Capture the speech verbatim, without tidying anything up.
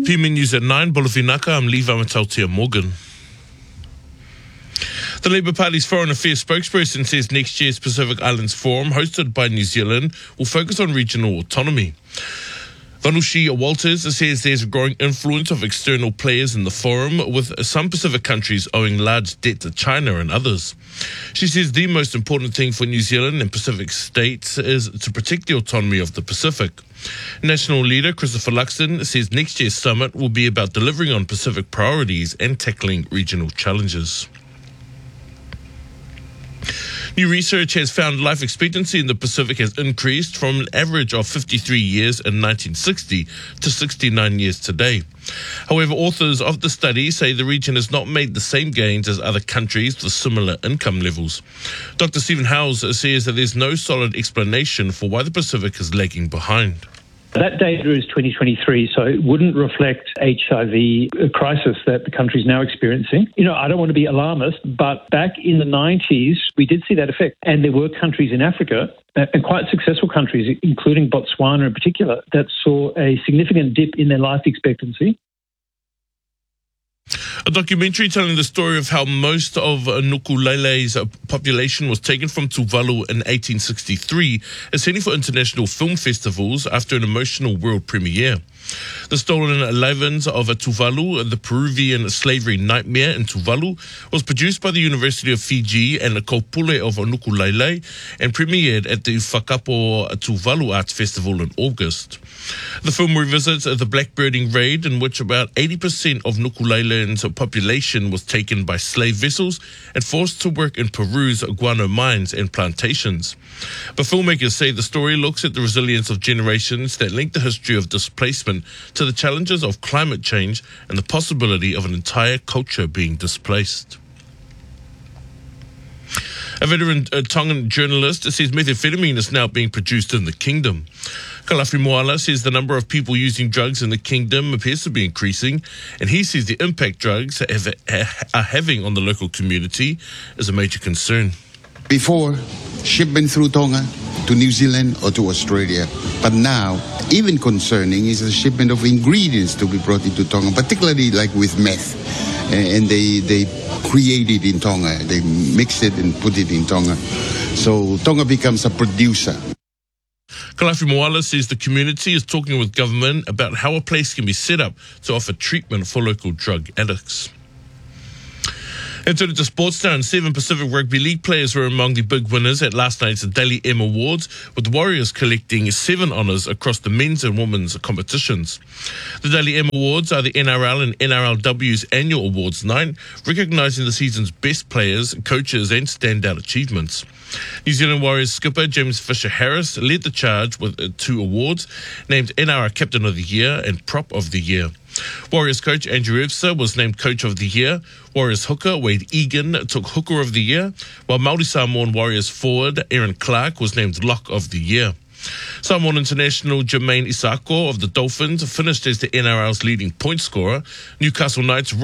P M News at nine, Bolofinaka, I'm Levi Matautia Morgan. The Labour Party's Foreign Affairs spokesperson says next year's Pacific Islands Forum, hosted by New Zealand, will focus on regional autonomy. Vanushi Walters says there's a growing influence of external players in the forum, with some Pacific countries owing large debt to China and others. She says the most important thing for New Zealand and Pacific states is to protect the autonomy of the Pacific. National leader Christopher Luxon says next year's summit will be about delivering on Pacific priorities and tackling regional challenges. New research has found life expectancy in the Pacific has increased from an average of fifty-three years in nineteen sixty to sixty-nine years today. However, authors of the study say the region has not made the same gains as other countries with similar income levels. Doctor Stephen Howes says that there's no solid explanation for why the Pacific is lagging behind. That data is twenty twenty-three, so it wouldn't reflect H I V crisis that the country is now experiencing. You know, I don't want to be alarmist, but back in the nineties, we did see that effect. And there were countries in Africa, and quite successful countries, including Botswana in particular, that saw a significant dip in their life expectancy. A documentary telling the story of how most of Nuku'ulele's population was taken from Tuvalu in eighteen sixty-three is heading for international film festivals after an emotional world premiere. The Stolen Lives of Tuvalu, the Peruvian slavery nightmare in Tuvalu, was produced by the University of Fiji and the Kaupule of Nuku'ulele and premiered at the Whakapo Tuvalu Arts Festival in August. The film revisits the blackbirding raid in which about eighty percent of Nuku'ulele's population was taken by slave vessels and forced to work in Peru's guano mines and plantations. But filmmakers say the story looks at the resilience of generations that link the history of displacement to the challenges of climate change and the possibility of an entire culture being displaced. A veteran uh, Tongan journalist says methamphetamine is now being produced in the kingdom. Kalafi Moala says the number of people using drugs in the kingdom appears to be increasing, and he says the impact drugs have, are having on the local community is a major concern. Before, shipment through Tonga to New Zealand or to Australia. But now, even concerning is the shipment of ingredients to be brought into Tonga, particularly like with meth. And they, they create it in Tonga. They mix it and put it in Tonga. So Tonga becomes a producer. Kalafi Moala says the community is talking with government about how a place can be set up to offer treatment for local drug addicts. And turning to sports now, and seven Pacific Rugby League players were among the big winners at last night's Dally M Awards, with the Warriors collecting seven honours across the men's and women's competitions. The Dally M Awards are the N R L and N R L W's annual awards night, recognising the season's best players, coaches and standout achievements. New Zealand Warriors skipper James Fisher-Harris led the charge with two awards, named N R L Captain of the Year and Prop of the Year. Warriors coach Andrew Evser was named Coach of the Year. Warriors hooker Wade Egan took Hooker of the Year, while Māori Samoan Warriors forward Aaron Clark was named Lock of the Year. Samoan international Jermaine Isako of the Dolphins finished as the N R L's leading point scorer. Newcastle Knights